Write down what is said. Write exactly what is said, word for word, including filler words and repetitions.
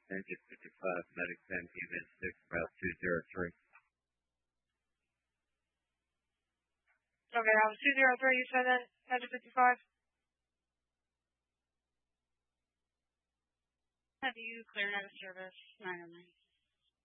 Engine fifty-five, medic ten, unit six, route two zero three. Okay, that was two zero three, you said then, Engine fifty-five? Have you cleared out of service, nine oh nine?